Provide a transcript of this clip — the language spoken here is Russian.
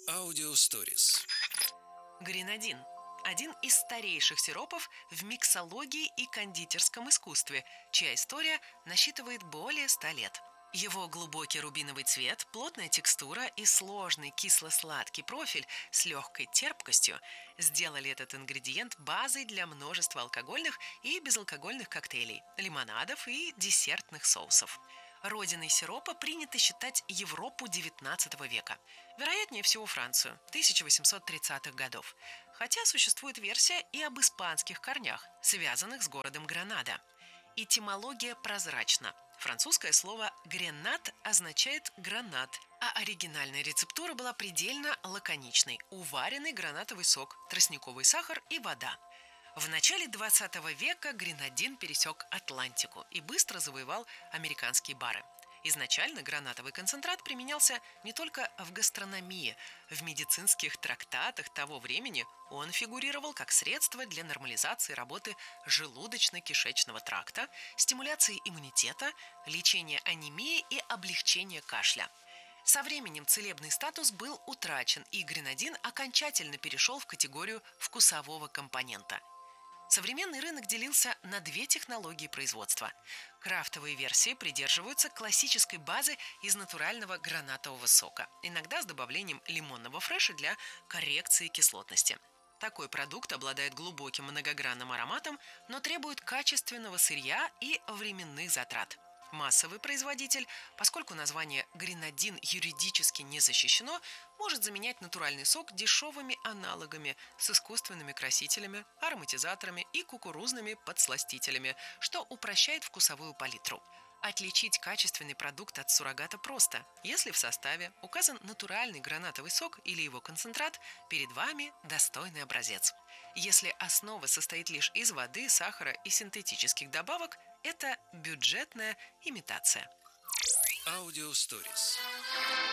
Аудиосторис. Гренадин – один из старейших сиропов в миксологии и кондитерском искусстве, чья история насчитывает более 100 лет. Его глубокий рубиновый цвет, плотная текстура и сложный кисло-сладкий профиль с легкой терпкостью сделали этот ингредиент базой для множества алкогольных и безалкогольных коктейлей, лимонадов и десертных соусов. Родиной сиропа принято считать Европу XIX века. Вероятнее всего Францию, 1830-х годов. Хотя существует версия и об испанских корнях, связанных с городом Гранада. Этимология прозрачна. Французское слово «гренат» означает «гранат», а оригинальная рецептура была предельно лаконичной. Уваренный гранатовый сок, тростниковый сахар и вода. В начале 20 века гренадин пересек Атлантику и быстро завоевал американские бары. Изначально гранатовый концентрат применялся не только в гастрономии. В медицинских трактатах того времени он фигурировал как средство для нормализации работы желудочно-кишечного тракта, стимуляции иммунитета, лечения анемии и облегчения кашля. Со временем целебный статус был утрачен, и гренадин окончательно перешел в категорию вкусового компонента. Современный рынок делился на две технологии производства. Крафтовые версии придерживаются классической базы из натурального гранатового сока, иногда с добавлением лимонного фреша для коррекции кислотности. Такой продукт обладает глубоким многогранным ароматом, но требует качественного сырья и временных затрат. Массовый производитель, поскольку название гренадин юридически не защищено, может заменять натуральный сок дешевыми аналогами с искусственными красителями, ароматизаторами и кукурузными подсластителями, что упрощает вкусовую палитру. Отличить качественный продукт от суррогата просто. Если в составе указан натуральный гранатовый сок или его концентрат, перед вами достойный образец. Если основа состоит лишь из воды, сахара и синтетических добавок, это бюджетная имитация. Аудиосторис.